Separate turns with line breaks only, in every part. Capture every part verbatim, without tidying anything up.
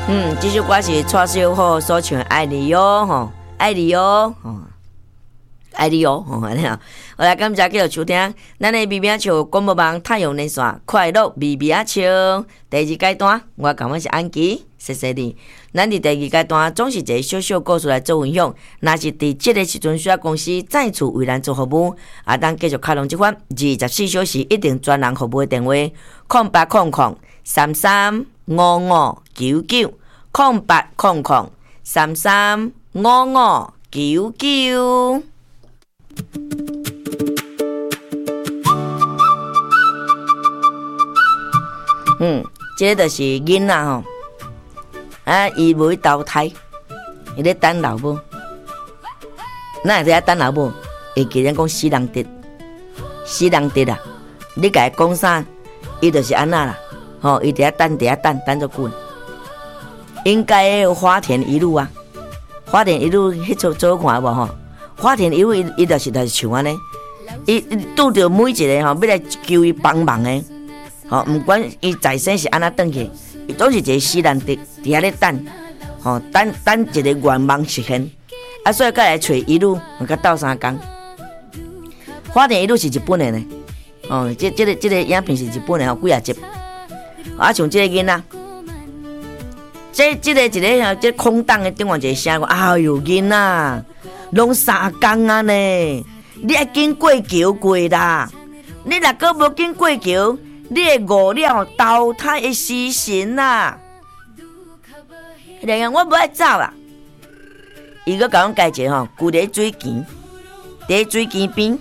嗯，这首歌是蔡小虎所唱《爱你哟》吼，爱你哟，吼，爱你哟，吼，安尼啊。好来，感谢继续收听咱的微微仔笑广播网太阳的线快乐微微仔笑第二阶段，我感觉是安琪，谢谢你。咱伫第二阶段总是一个小小故事来做分享，若是伫即个时阵需要公司再次为咱做服务，啊，当继续开通即款二十四小时一定专人服务的电话：空八空空三三五五九九。空八空空三三五五九九。嗯，这个就是囡仔吼，啊，伊无去投胎，伊咧等老母。那会在等老母？会记人讲死人得，死人得啦。你甲伊讲啥，伊就是安那啦。吼，伊伫遐等，伫遐等，等足久。应该有花田一路啊，花田一路迄出做看无吼？花田一路伊伊就是就是像安尼，伊拄着每一个吼，要来求伊帮忙的，吼，毋管伊在生是安怎转去，伊总是一个死人伫伫遐咧等，吼，等等一个愿望实现，啊，所以才来找一路，甲斗相共。花田一路是日本的呢，哦，这这个这个影片是日本的吼，几啊集，啊，像这个囡仔。这、这个、一个、这空档的顶外一个声讲，哎呦囡仔，拢三工啊呢，你爱紧过桥过啦，你若个无紧过桥，你会误了投胎的时辰啦。迄个人我无爱走啦，伊个甲阮解释吼，旧伫水墘，伫水墘边，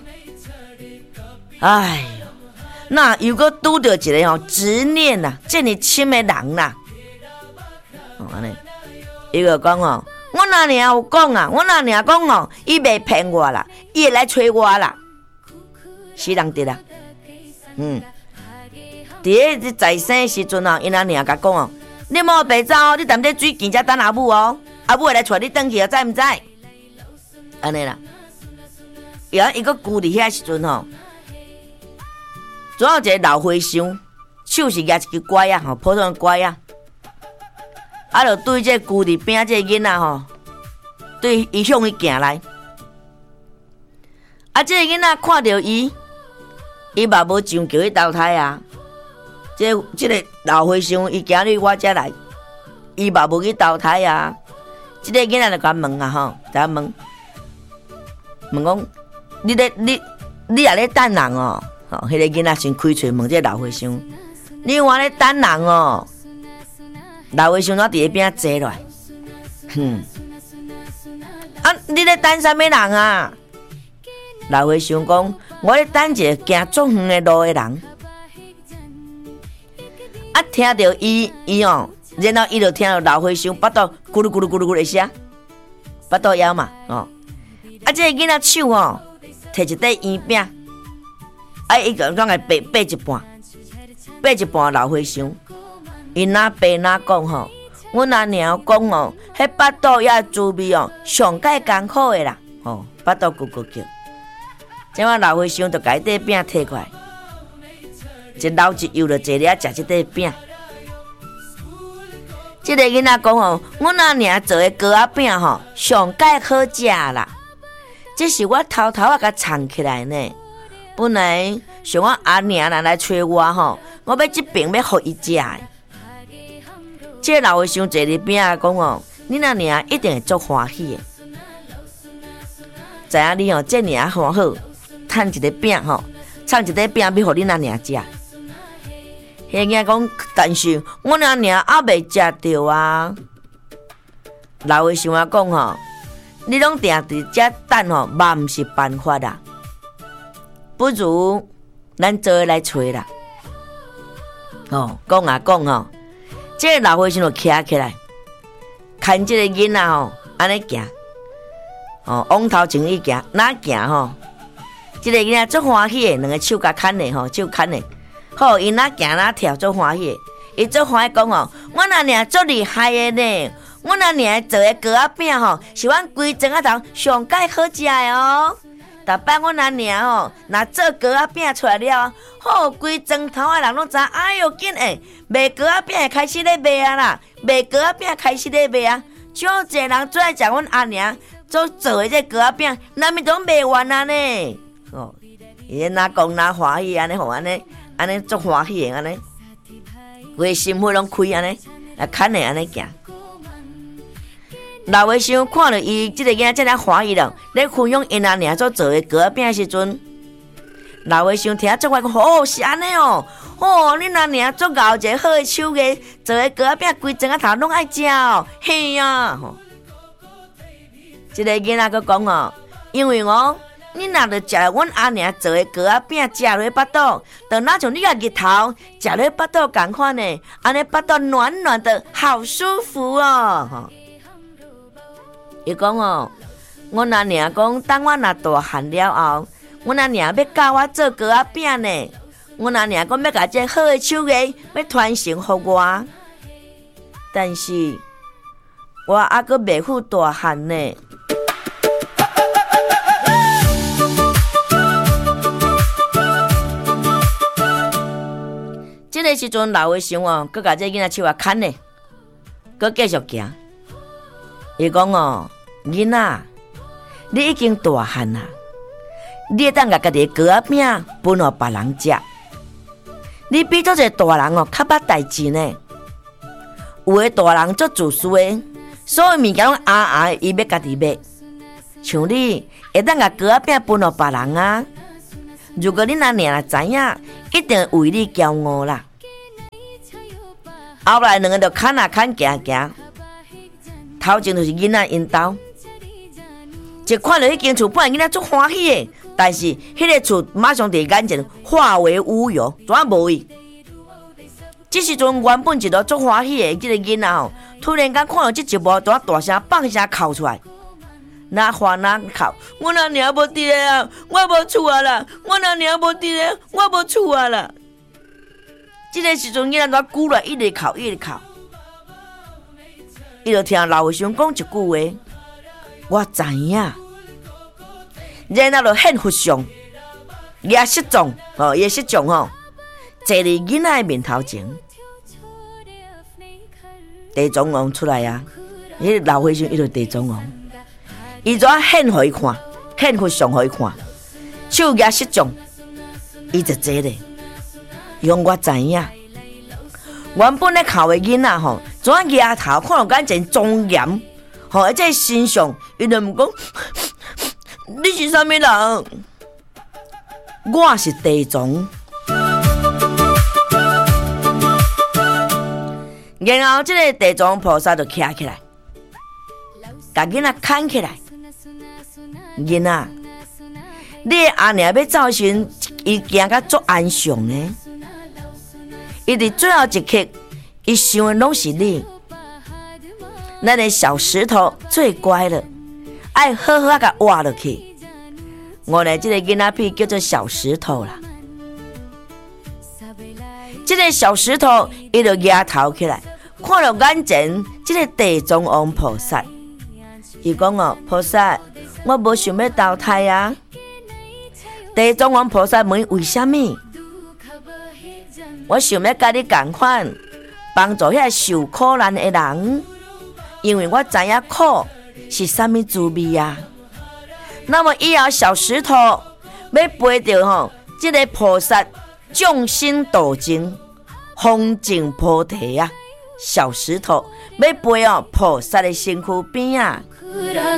哎呦，那如果拄着一个吼执念呐，这么深的人啦。哦，安尼，伊就讲哦，我若尔有讲啊，我若尔讲哦，伊袂骗我啦，伊会来找我啦，死人得啦，嗯，伫个在生的时阵哦，伊若尔甲讲哦，你莫白走哦，你踮咧水墘才等阿母哦，阿母会来带你转去哦，知毋知？安尼啦，然后伊个久伫遐时阵吼，总有一个老和尚，手是举一支拐啊，吼，普通的拐啊。啊，就对这旧伫边这囡仔吼，对伊向伊行来。啊，这个囡仔看到伊，伊嘛无上叫伊投胎啊。这这个老和尚伊行入我遮来，伊嘛无去投胎啊。这个囡仔就甲问啊吼，甲问，问讲，你咧你你也咧等人哦？吼，迄个囡仔先开嘴问这老和尚，你话咧等人哦？老和尚怎伫迄边坐落来？哼，啊，你咧等啥物人啊？老和尚讲，我咧等一个行足远的路的人。啊，听到伊伊哦，然后伊就听到老和尚巴肚咕噜咕噜咕噜咕噜的声，巴肚枵嘛，哦。啊，这个囡仔手哦，摕一块圆饼，啊，伊讲讲来掰掰一半，掰一半老和尚。伊哪白哪讲吼，阮阿娘讲哦，迄巴肚也滋味哦，上介艰苦的啦，吼，巴肚咕咕叫。即摆老和尚就甲伊块饼摕过来，一老一幼就坐咧食即块饼。即个囡仔讲吼，阮阿娘做的糕仔饼吼，上介好食啦。这是我偷偷啊甲藏起来呢，本来想我阿娘若来找我吼，我要即饼要互伊食的。这个老和尚坐伫边啊，讲哦，你那娘一定会足欢喜的。知影你哦，这娘欢好，趁一个饼吼，藏一个饼要互你那娘食。迄个讲，但是我那娘还未食着啊。老和尚啊讲吼，你拢定伫遮等吼，嘛毋是办法啦。不如咱做来找啦。哦，讲啊讲吼。这个老和尚就徛起来，看这个囡仔吼，安尼行，哦，往头前伊行，哪行吼？这个囡仔足欢喜的，两个手甲牵的吼，手牵的，好，伊哪行哪跳足欢喜的，伊足欢喜讲哦，我阿娘足厉害的呢，我阿娘做的糕仔饼吼，是阮规庄仔头上介好食的哦。 逐摆阮阿娘哦，若做糕仔饼出来了，好，规庄头的人拢知，哎哟，紧诶，卖糕仔饼开始咧卖啊啦，卖糕仔饼开始咧卖啊，少济人最爱食阮阿娘做做的这糕仔饼，难免都卖完啊呢。哦，伊哪讲哪欢喜安尼，吼安尼安尼足欢喜的安尼，规心扉拢开安尼，啊，牵的安尼行。老和尚看到伊即个囝仔遮尔欢喜了，咧分享因阿娘所做的糕仔饼的时阵，老和尚听足快讲，哦，是安尼哦，哦，恁阿娘足熬一个好的手艺，做的糕仔饼规庄仔头拢爱食哦，嘿啊！吼，即个囝仔佫讲哦，因为哦，你若着食了阮阿娘做的糕仔饼，食落腹肚，就若像你个日头食落腹肚共款呢，安尼腹肚暖暖的，好舒服哦，吼。伊讲哦，阮阿娘讲，等我若大汉了后，阮阿娘要教我做糕仔饼呢。阮阿娘讲要甲这好的手艺要传承予我，但是我还阁未赴大汉呢。这个时阵，老和尚哦，阁甲这囡仔手啊牵呢，阁继续行。伊讲哦，囡仔，你已经大汉啦，你会当甲家己糕仔饼分予别人食。你比做一个大人哦，较捌代志呢。有的大人做自私的，所有物件拢暗暗伊要家己买。像你会当甲糕仔饼分予别人啊。如果恁阿娘知影，一定为你骄傲啦。后来两个就牵啊牵行行。头前就是囡仔因兜，一看到迄间厝，本来囡仔足欢喜的，但是迄个厝马上伫眼前化为乌有，怎啊无伊？这时阵原本一个足欢喜的即个囡仔吼，突然间看到这一幕，怎啊大声放声哭出来，哪欢哪哭，阮阿娘无伫咧啊，我无厝啊啦，阮阿娘无伫咧，我无厝啊啦。这个时阵囡仔怎久来一直哭一直哭。伊就听老和尚讲一句话，我知影，然后就现佛像，也失踪哦，也失踪哦，坐伫囡仔的面头前，地藏王出来啊！迄个老和尚伊就地藏王，伊怎现互伊看，现佛像互伊看，手也失踪，伊就坐咧，用我知影。原本咧哭的囡仔吼，怎啊额头看到眼前庄严，吼，而且身上伊就毋讲，你是啥物人？我是地藏。然后这个地藏菩萨就徛起来，把囡仔牵起来。囡仔，你的阿娘要走时，伊行甲足安详呢。伊伫最后一刻，伊想的拢是你。咱的小石头最乖了，爱好好甲挖落去。我呢，这个囡仔屁叫做小石头啦。这个小石头，伊就额头起来，看到眼前这个地藏王菩萨。伊讲哦，菩萨，我无想要投胎啊。地藏王菩萨问为什么？我想要甲你同款，帮助遐受苦难的人，因为我知影苦是啥物滋味啊。那么以后小石头要陪着吼，这个菩萨众生度尽，方证菩提啊。小石头要陪哦菩萨的身躯边啊。